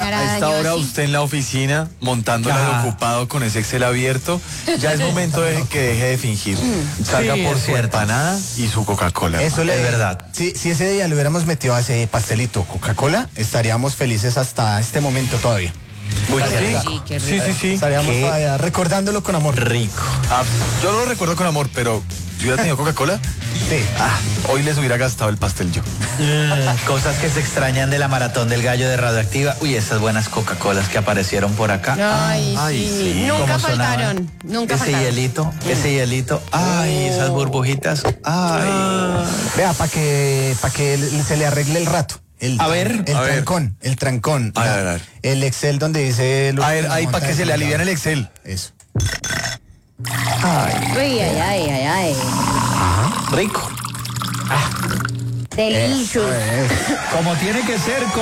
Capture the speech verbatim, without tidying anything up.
cara a esta dañó hora así. usted en la oficina, montándola de Ah. ocupado con ese Excel abierto, ya es momento de que deje de fingir. Salga Sí, por es su cierto. empanada y su Coca-Cola. Eso le Es verdad. Si, si ese día le hubiéramos metido a ese pastelito Coca-Cola, estaríamos felices hasta este momento todavía. Muy Ay, rico. sí, qué Sí, rico. sí, sí. Estaríamos Qué todavía recordándolo con amor. Rico. Ah, yo lo recuerdo con amor, pero si hubiera tenido Coca-Cola, Sí. ah, hoy les hubiera gastado el pastel yo. Mm, cosas que se extrañan de la maratón del gallo de Radioactiva. Uy, esas buenas Coca-Colas que aparecieron por acá. Ay, Ay, sí. sí. Nunca ¿Cómo faltaron. sonaban? Nunca ese faltaron. hielito, ese hielito. Ay, esas burbujitas. Ay. Vea, para que, para que le- se le arregle el rato. El, A ver, el a ver. trancón, el trancón. A la- ver, a ver. El Excel donde dice... lo- A ver, ahí la para que montaña se le de alivian el lado. Excel. Eso. Uy, ay, ay, ay, ay. Rico. Delicious. Como tiene que ser.